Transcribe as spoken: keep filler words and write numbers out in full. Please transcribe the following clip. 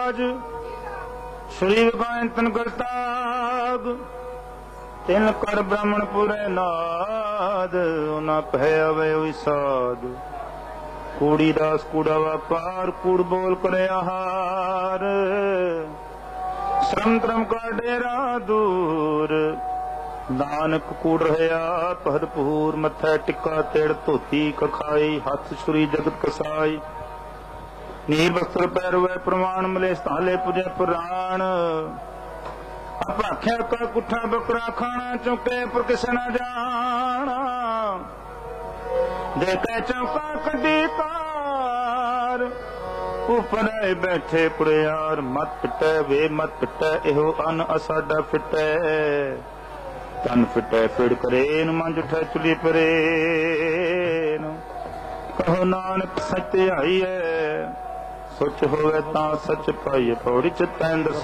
ਕਾਜ ਸ਼ਰੀਰ ਗਾਇਨ ਤਨ ਕਰਤਾਗ ਤਿਨ ਕਰ ਬ੍ਰਾਹਮਣ ਪੁਰੇ ਨਾਦ ਉਹਨਾਂ ਪਹਿ ਆਵੇ ਹੋਈ ਸਾਧ ਕੂੜੀ ਦਾਸ ਕੂੜਾ ਵਪਾਰ ਕੂੜ ਬੋਲ ਕਰੇ ਆਹਾਰ ਸ਼ਰਮ ਧਰਮ ਕਾ ਡੇਰਾ ਦੂਰ ਨਾਨਕ ਕੂੜ ਰਹਿਆ ਭਰਪੂਰ ਮੱਥਾ ਟਿੱਕਾ ਤੇੜ ਧੋਤੀ ਕਖਾਈ ਹੱਥ ਛੁਰੀ ਜਗਤ ਕਸਾਈ ਨੀਰ ਬਸਤਰ ਪੈਰਵੇ ਪ੍ਰਮਾਣ ਮਲੇ ਸਤਾਲੇ ਪੁਜੇ ਪੁਰਾਣ ਭਾਖਿਆ ਕਾ ਕੁੱਠਾ ਬੱਕਰਾ ਖਾਣਾ ਚੁੱਕੇ ਪਰ ਕਿਸ ਨਾ ਜਾਣਾ ਦੇ ਕੇ ਚੌਕਾ ਕੱਢੀ ਤਾਰ ਉਪਰ ਆਏ ਬੈਠੇ ਪੁਰਿਆਰ ਮਤ ਪਿਟੈ ਵੇ ਮਤ ਪਿਟੈ ਇਹੋ ਅਨ ਅਸਾਡਾ ਫਿਟੈ ਤਨ ਫਿਟੈ ਫਿੜ ਕਰੇ ਨੂੰ ਮੰਜ ਉਠੈ ਚੁਲੀ ਪਰੇ ਨੂੰ ਕਹੋ ਨਾਨਕ ਸੱਚ ਧਿਆਈਐ ਸੁਚ ਹੋਵੇ ਤਾਂ ਸੱਚ ਪਾਈਏ ਪੌੜੀ ਚ ਤੈਨ